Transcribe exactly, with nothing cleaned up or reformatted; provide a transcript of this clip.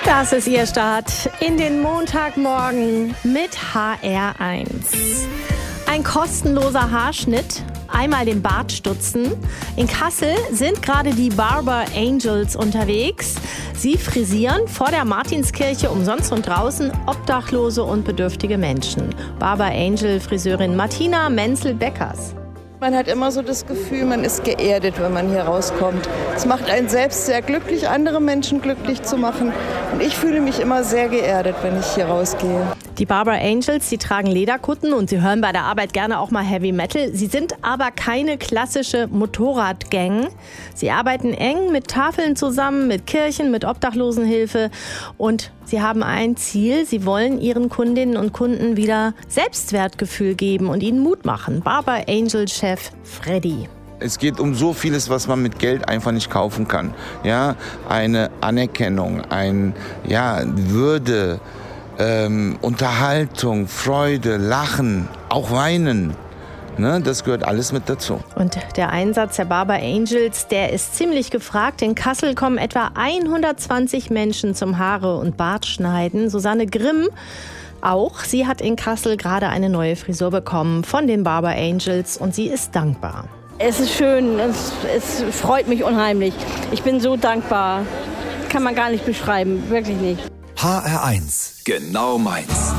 Das ist Ihr Start in den Montagmorgen mit H R eins. Ein kostenloser Haarschnitt, einmal den Bart stutzen. In Kassel sind gerade die Barber Angels unterwegs. Sie frisieren vor der Martinskirche umsonst und draußen obdachlose und bedürftige Menschen. Barber Angel Friseurin Martina Menzel-Beckers. Man hat immer so das Gefühl, man ist geerdet, wenn man hier rauskommt. Es macht einen selbst sehr glücklich, andere Menschen glücklich zu machen. Und ich fühle mich immer sehr geerdet, wenn ich hier rausgehe. Die Barber Angels, die tragen Lederkutten und sie hören bei der Arbeit gerne auch mal Heavy Metal. Sie sind aber keine klassische Motorradgang. Sie arbeiten eng mit Tafeln zusammen, mit Kirchen, mit Obdachlosenhilfe und sie haben ein Ziel. Sie wollen ihren Kundinnen und Kunden wieder Selbstwertgefühl geben und ihnen Mut machen. Barber Angel-Chef Freddy. Es geht um so vieles, was man mit Geld einfach nicht kaufen kann. Ja, eine Anerkennung, ein, ja, Würde, ähm, Unterhaltung, Freude, Lachen, auch Weinen. Ne, das gehört alles mit dazu. Und der Einsatz der Barber Angels, der ist ziemlich gefragt. In Kassel kommen etwa hundertzwanzig Menschen zum Haare- und Bartschneiden. Susanne Grimm auch. Sie hat in Kassel gerade eine neue Frisur bekommen von den Barber Angels und sie ist dankbar. Es ist schön, es, es freut mich unheimlich. Ich bin so dankbar. Kann man gar nicht beschreiben, wirklich nicht. H R eins, genau meins.